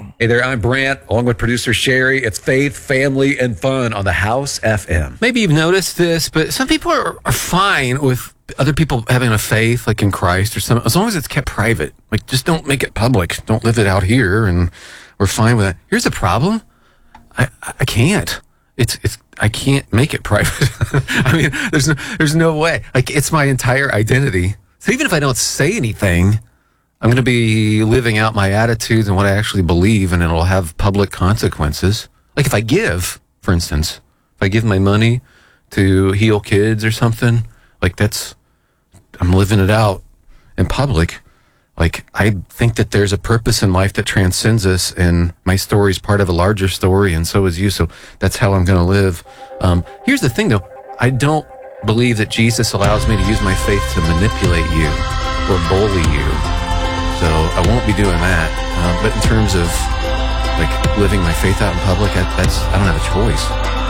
Hey there, I'm Brant, along with producer Sherry. It's faith, family, and fun on the House FM. Maybe you've noticed this, but some people are fine with other people having a faith, like in Christ or something, as long as it's kept private. Like, just don't make it public. Don't live it out here, and we're fine with that. Here's the problem. I can't. I can't make it private. I mean, there's no way. Like, it's my entire identity. So even if I don't say anything, I'm going to be living out my attitudes and what I actually believe, and it'll have public consequences. Like if I give, for instance, if I give my money to heal kids or something, like I'm living it out in public. Like, I think that there's a purpose in life that transcends us, and my story is part of a larger story, and so is you. So that's how I'm going to live. Here's the thing, though. I don't believe that Jesus allows me to use my faith to manipulate you or bully you. So I won't be doing that. But in terms of like living my faith out in public, I don't have a choice.